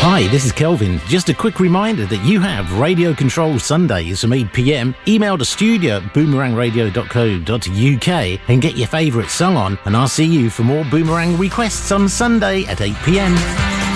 Hi, this is Kelvin. Just a quick reminder that you have Radio Control Sundays from 8 p.m. Email to studio@boomerangradio.co.uk and get your favourite song on, and I'll see you for more Boomerang requests on Sunday at 8 p.m.